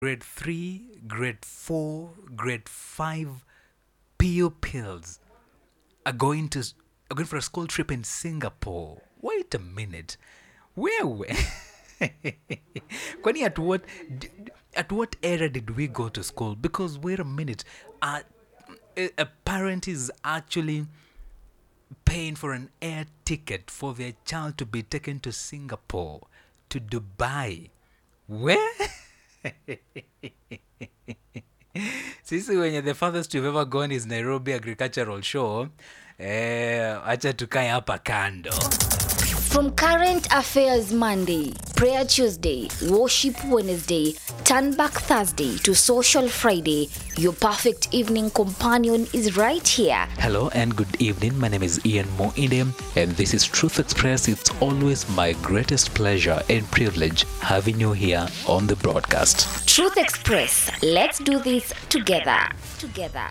grade 3, grade 4, grade 5 pupils are going for a school trip in Singapore. Wait a minute. Where were Kwani at what era did we go to school? Because wait a minute. A parent is actually paying for an air ticket for their child to be taken to Singapore, to Dubai. Where? Sisi wenye the farthest you've ever gone is Nairobi Agricultural Show. Acha tukae hapa kando. From Current Affairs Monday, Prayer Tuesday, Worship Wednesday, Turn Back Thursday to Social Friday, your perfect evening companion is right here. Hello and good evening. My name is Ian Moinde and this is Truth Express. It's always my greatest pleasure and privilege having you here on the broadcast. Truth Express, let's do this together. Together.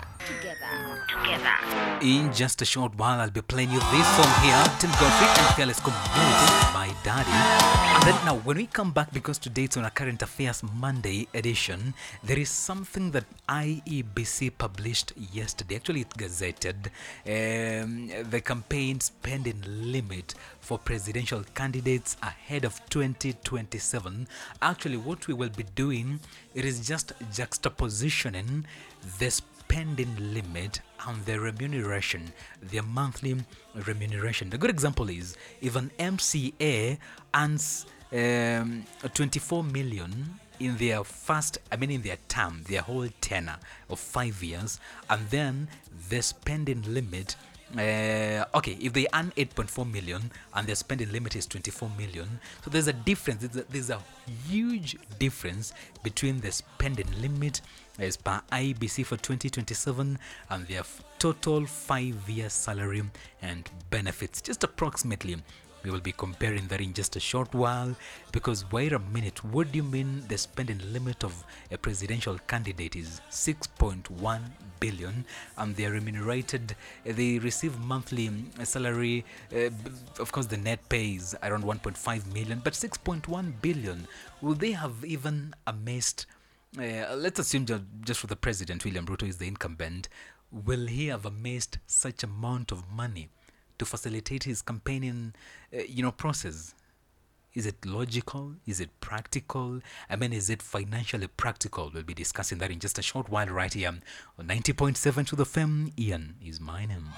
In just a short while, I'll be playing you this song here, Tim Godfrey and Fearless Community by Daddy. And then now, when we come back, because today it's on a Current Affairs Monday edition, there is something that IEBC published yesterday. Actually, it gazetted the campaign spending limit for presidential candidates ahead of 2027. Actually, what we will be doing, it is just juxtapositioning the spending limit and their remuneration, their monthly remuneration. A good example is if an MCA earns 24 million in their term, their whole tenure of 5 years, and then the spending limit if they earn 8.4 million and their spending limit is 24 million, so there's a difference. There's a huge difference between the spending limit as per IBC for 2027 and their total 5-year salary and benefits. Just approximately, we will be comparing that in just a short while. Because wait a minute, what do you mean the spending limit of a presidential candidate is 6.1 billion and they are remunerated, they receive monthly salary, of course the net pay is around 1.5 million, but 6.1 billion, will they have even amassed, let's assume just for the president, William Ruto is the incumbent, will he have amassed such amount of money to facilitate his campaigning process? Is it logical? Is it practical? Is it financially practical? We'll be discussing that in just a short while right here on 90.7 to the FM. Ian is my name.